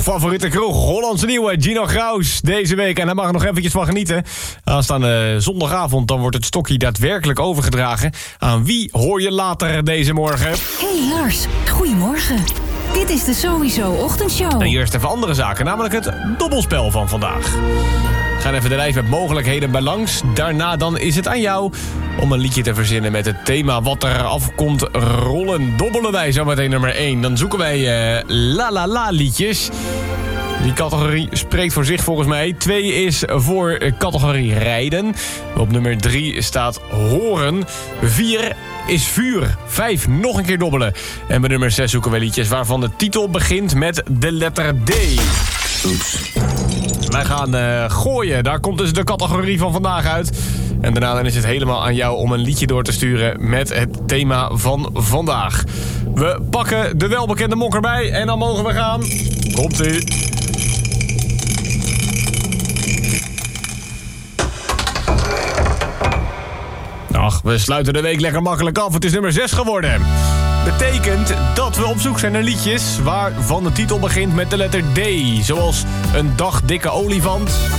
favoriete kroeg, Hollandse Nieuwe, Gino Graus, deze week. En daar mag er nog eventjes van genieten. Aanstaande zondagavond, dan wordt het stokje daadwerkelijk overgedragen. Aan wie hoor je later deze morgen? Hey Lars, goedemorgen. Dit is de Sowieso Ochtendshow. En eerst even andere zaken, namelijk het dobbelspel van vandaag. We gaan even de lijst met mogelijkheden bij langs. Daarna dan is het aan jou om een liedje te verzinnen met het thema wat er afkomt rollen. Dobbelen wij zometeen nummer 1. Dan zoeken wij la la la liedjes. Die categorie spreekt voor zich volgens mij. 2 is voor categorie rijden. Op nummer 3 staat horen. 4 is vuur. 5 nog een keer dobbelen. En bij nummer 6 zoeken we liedjes waarvan de titel begint met de letter D. Oeps. Wij gaan gooien. Daar komt dus de categorie van vandaag uit. En daarna dan is het helemaal aan jou om een liedje door te sturen met het thema van vandaag. We pakken de welbekende mok erbij en dan mogen we gaan. Komt-ie. Ach, we sluiten de week lekker makkelijk af. Het is nummer 6 geworden. Betekent dat we op zoek zijn naar liedjes waarvan de titel begint met de letter D. Zoals Een dag dikke olifant.